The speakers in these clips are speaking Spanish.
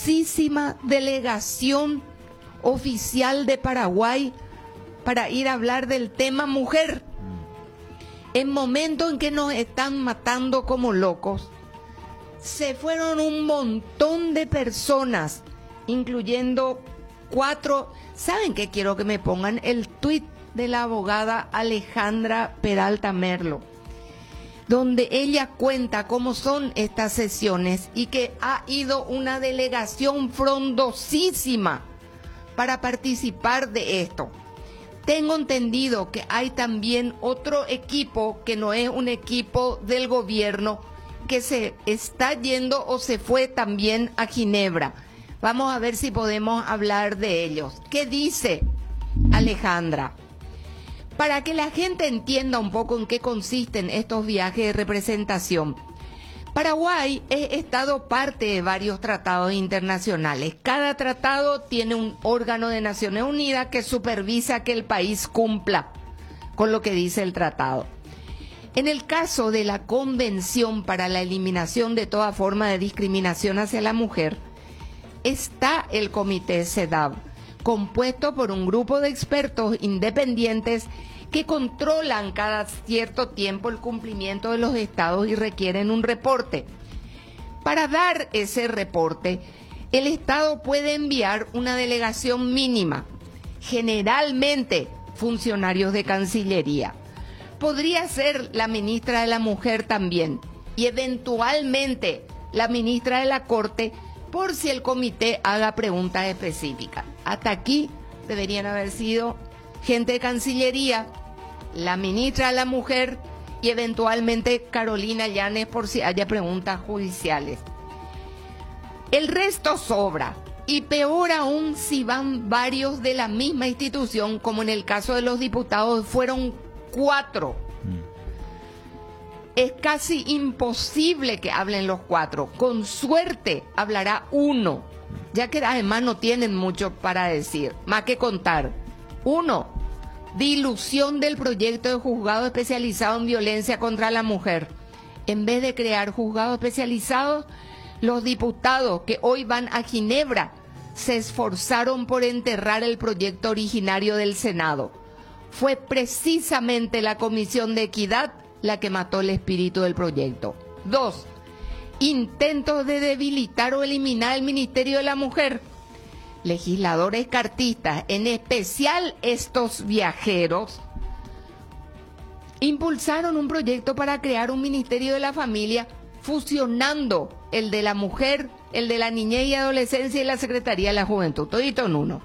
poderosísima delegación oficial de Paraguay para ir a hablar del tema mujer. En momentos en que nos están matando como locos, se fueron un montón de personas, incluyendo 4. ¿Saben qué? Quiero que me pongan el tuit de la abogada Alejandra Peralta Merlo, donde ella cuenta cómo son estas sesiones y que ha ido una delegación frondosísima para participar de esto. Tengo entendido que hay también otro equipo que no es un equipo del gobierno que se está yendo o se fue también a Ginebra. Vamos a ver si podemos hablar de ellos. ¿Qué dice Alejandra? Para que la gente entienda un poco en qué consisten estos viajes de representación. Paraguay es estado parte de varios tratados internacionales. Cada tratado tiene un órgano de Naciones Unidas que supervisa que el país cumpla con lo que dice el tratado. En el caso de la Convención para la Eliminación de toda forma de discriminación hacia la mujer, está el Comité CEDAW, compuesto por un grupo de expertos independientes que controlan cada cierto tiempo el cumplimiento de los estados y requieren un reporte. Para dar ese reporte, el estado puede enviar una delegación mínima, generalmente funcionarios de Cancillería. Podría ser la ministra de la Mujer también, y eventualmente la ministra de la Corte, por si el comité haga preguntas específicas. Hasta aquí deberían haber sido gente de Cancillería, la ministra de la Mujer y eventualmente Carolina Llanes por si haya preguntas judiciales. El resto sobra, y peor aún si van varios de la misma institución, como en el caso de los diputados fueron 4. Es casi imposible que hablen los 4. Con suerte hablará 1, ya que además no tienen mucho para decir, más que contar. 1. Dilución del proyecto de juzgado especializado en violencia contra la mujer. En vez de crear juzgados especializados, los diputados que hoy van a Ginebra se esforzaron por enterrar el proyecto originario del Senado. Fue precisamente la Comisión de Equidad la que mató el espíritu del proyecto. 2. Intentos de debilitar o eliminar el Ministerio de la Mujer. Legisladores cartistas, en especial estos viajeros, impulsaron un proyecto para crear un Ministerio de la Familia, fusionando el de la mujer, el de la niñez y adolescencia y la Secretaría de la Juventud, todito en uno.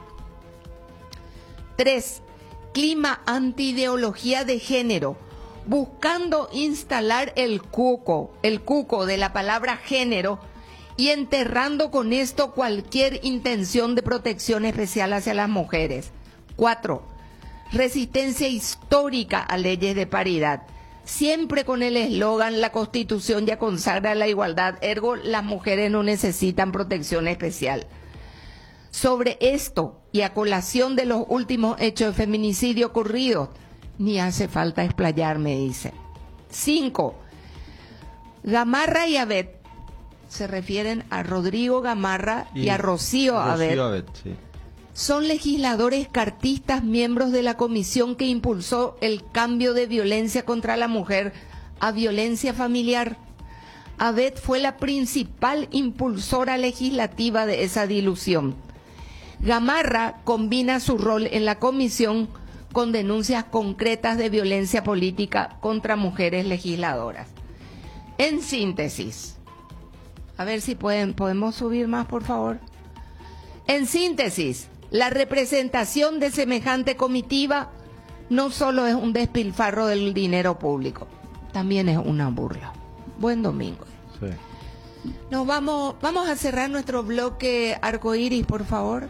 3. Clima antiideología de género, buscando instalar el cuco de la palabra género y enterrando con esto cualquier intención de protección especial hacia las mujeres. 4. Resistencia histórica a leyes de paridad, siempre con el eslogan "la Constitución ya consagra la igualdad, ergo las mujeres no necesitan protección especial". Sobre esto, y a colación de los últimos hechos de feminicidio ocurridos, ni hace falta explayarme, dice. 5. Gamarra y Abet, se refieren a Rodrigo Gamarra y a Rocío Abet, sí. Son legisladores cartistas, miembros de la comisión que impulsó el cambio de violencia contra la mujer a violencia familiar. Abet fue la principal impulsora legislativa de esa dilución. Gamarra combina su rol en la comisión con denuncias concretas de violencia política contra mujeres legisladoras. En síntesis, a ver si podemos subir más, por favor. En síntesis, la representación de semejante comitiva no solo es un despilfarro del dinero público, también es una burla. Buen domingo. Sí. Nos vamos a cerrar nuestro bloque Arcoiris, por favor.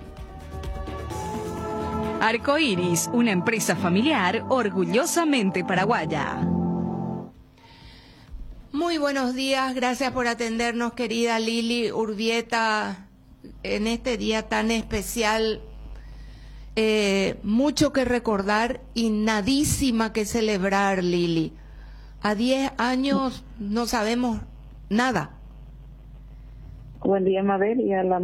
Arcoiris, una empresa familiar orgullosamente paraguaya. Muy buenos días, gracias por atendernos, querida Lili Urbieta, en este día tan especial. Mucho que recordar y nadísima que celebrar, Lili. A 10 años no sabemos nada. Buen día, Mabel, y a la